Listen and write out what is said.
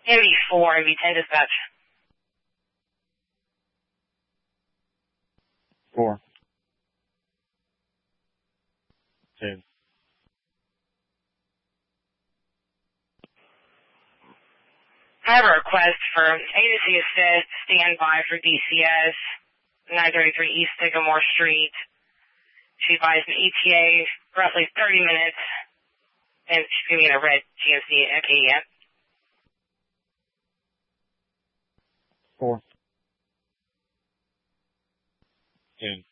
MV4, MV10 dispatch. 4. 2. I have a request for agency assist, standby for DCS, 933 East Sycamore Street. She advised an ETA, roughly 30 minutes, and she's going to be in a red GMC MKEM. 4. 2.